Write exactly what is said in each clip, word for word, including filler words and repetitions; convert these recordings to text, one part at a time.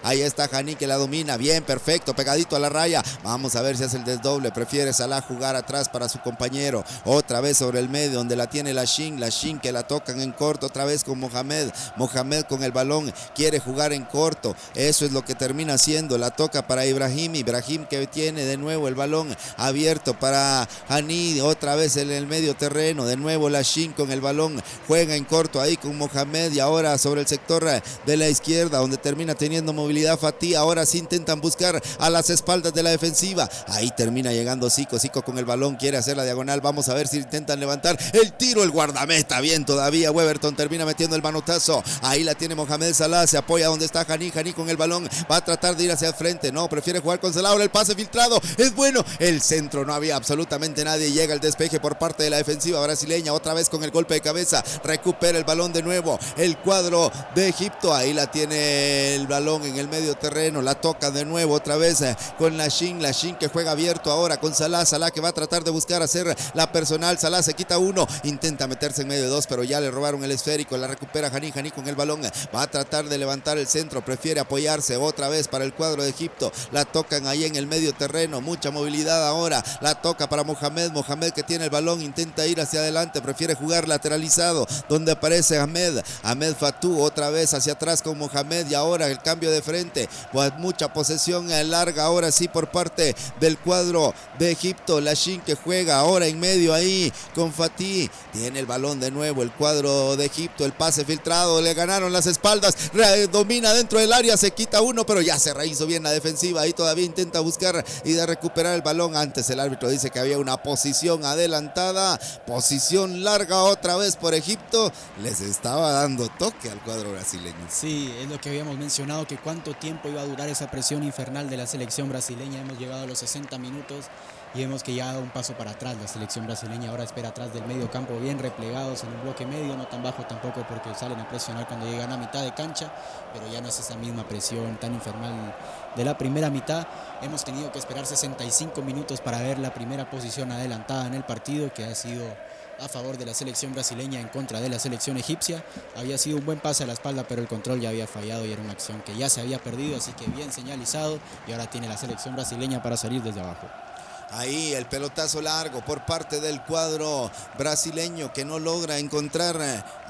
ahí está Hani que la domina, bien, perfecto, pegadito a la raya, vamos a ver si hace el desdoble, prefiere Salah jugar atrás para su compañero, otra vez sobre el medio donde la tiene Lashin, Lashin que la tocan en corto, otra vez con Mohamed, Mohamed con el balón, quiere jugar en corto, eso es lo que termina haciendo, la toca para Ibrahim, Ibrahim que tiene de nuevo el balón abierto para Hani, otra vez en el medio terreno, de nuevo Lashin con el balón, juega en corto ahí con Mohamed y ahora sobre el sector de la izquierda donde termina teniendo movilidad Fatih, ahora sí intentan buscar a las espaldas de la defensiva, ahí termina llegando Zico, Zico con el balón, quiere hacer la diagonal, vamos a ver si intentan levantar el tiro, el guardameta, bien todavía, Weberton termina metiendo el manotazo, ahí la tiene Mohamed Salah, se apoya donde está Hani, Hani con el balón, va a tratar de ir hacia el frente, no, prefiere jugar con Salah, ahora el pase filtrado, es bueno, el centro, no había absolutamente nadie, llega el despeje por parte de la defensiva brasileña, otra vez con el golpe de cabeza, recupera el balón de nuevo, el cuadro de Egipto, ahí la tiene el balón en el medio terreno, la toca de nuevo otra vez con Lashin, Lashin que juega abierto ahora con Salah, Salah que va a tratar de buscar hacer la personal, Salah se quita uno, intenta meterse en medio de dos, pero ya le robaron el esférico, la recupera Hani, Hani con el balón, va a tratar de levantar el centro, prefiere apoyarse otra vez para el cuadro de Egipto, la tocan ahí en el medio terreno, mucha movilidad ahora, la toca para Mohamed, Mohamed que tiene el balón, intenta ir hacia adelante, prefiere jugar lateralizado, donde aparece Ahmed, Ahmed Fatou, otra vez hacia atrás con Mohamed y ahora el cambio de frente, pues mucha posesión larga ahora sí por parte del cuadro de Egipto, Lashin que juega ahora en medio ahí con Fatih, tiene el balón de nuevo el cuadro de Egipto, el pase filtrado, le ganaron las espaldas, domina dentro del área, se quita uno, pero ya se rehizo bien la defensiva, ahí todavía intenta buscar y de recuperar el balón, antes el árbitro dice que había una posición adelantada, posición larga otra vez por Egipto, les estaba dando toque al cuadro brasileño. Sí, es lo que habíamos mencionado, que cuánto tiempo iba a durar esa presión infernal de la selección brasileña, hemos llegado a los sesenta minutos y vemos que ya da un paso para atrás la selección brasileña, ahora espera atrás del medio campo, bien replegados en un bloque medio, no tan bajo tampoco porque salen a presionar cuando llegan a mitad de cancha, pero ya no es esa misma presión tan infernal de la primera mitad. Hemos tenido que esperar sesenta y cinco minutos para ver la primera posición adelantada en el partido, que ha sido a favor de la selección brasileña en contra de la selección egipcia. Había sido un buen pase a la espalda, pero el control ya había fallado y era una acción que ya se había perdido, así que bien señalizado, y ahora tiene la selección brasileña para salir desde abajo. Ahí el pelotazo largo por parte del cuadro brasileño que no logra encontrar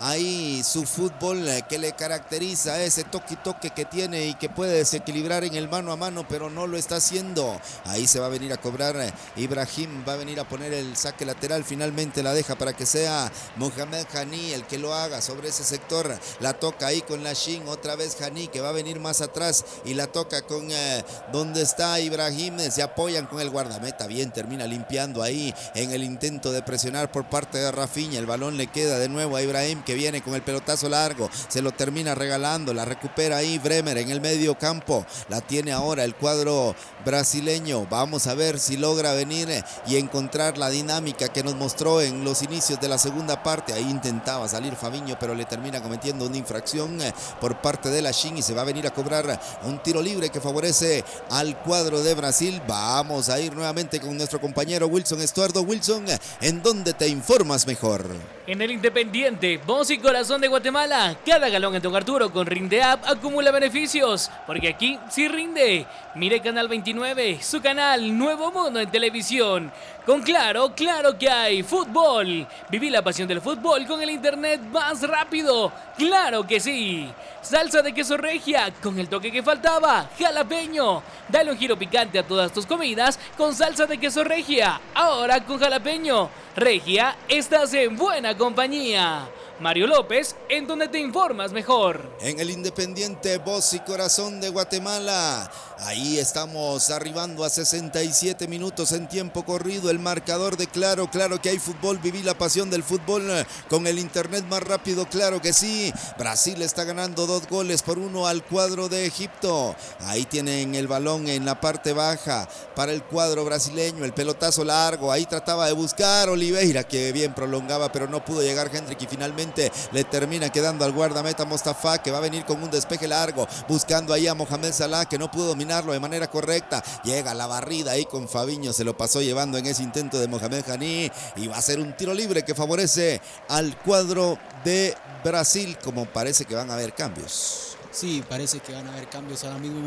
ahí su fútbol que le caracteriza, ese toque y toque que tiene y que puede desequilibrar en el mano a mano, pero no lo está haciendo. Ahí se va a venir a cobrar Ibrahim, va a venir a poner el saque lateral, finalmente la deja para que sea Mohamed Hani el que lo haga sobre ese sector, la toca ahí con Lashin, otra vez Hani que va a venir más atrás y la toca con eh, donde está Ibrahim, se apoyan con el guardameta, bien, termina limpiando ahí en el intento de presionar por parte de Rafinha, el balón le queda de nuevo a Ibrahim que viene con el pelotazo largo, se lo termina regalando, la recupera ahí Bremer en el medio campo, la tiene ahora el cuadro brasileño, vamos a ver si logra venir y encontrar la dinámica que nos mostró en los inicios de la segunda parte, ahí intentaba salir Fabinho pero le termina cometiendo una infracción por parte de Lashin y se va a venir a cobrar un tiro libre que favorece al cuadro de Brasil. Vamos a ir nuevamente con nuestro compañero Wilson Estuardo. Wilson, ¿en dónde te informas mejor? En el Independiente, voz y corazón de Guatemala, cada galón en Don Arturo con Rinde App acumula beneficios, porque aquí sí rinde. Mire Canal veintinueve, su canal Nuevo Mundo en televisión. Con Claro, claro que hay fútbol. Viví la pasión del fútbol con el internet más rápido. ¡Claro que sí! Salsa de queso regia con el toque que faltaba, jalapeño. Dale un giro picante a todas tus comidas con salsa de queso regia, ahora con jalapeño. Regia, estás en buena compañía. Mario López, en donde te informas mejor. En el Independiente, voz y corazón de Guatemala. Ahí estamos arribando a sesenta y siete minutos en tiempo corrido. El marcador de Claro, claro que hay fútbol. Viví la pasión del fútbol con el internet más rápido, claro que sí. Brasil está ganando dos goles por uno al cuadro de Egipto. Ahí tienen el balón en la parte baja para el cuadro brasileño. El pelotazo largo, ahí trataba de buscar Oliveira, que bien prolongaba, pero no pudo llegar Hendrick y finalmente le termina quedando al guardameta Mostafa, que va a venir con un despeje largo, buscando ahí a Mohamed Salah, que no pudo dominarlo de manera correcta. Llega la barrida ahí con Fabinho, se lo pasó llevando en ese intento de Mohamed Hani y va a ser un tiro libre que favorece al cuadro de Brasil, como parece que van a haber cambios. Sí, parece que van a haber cambios ahora mismo.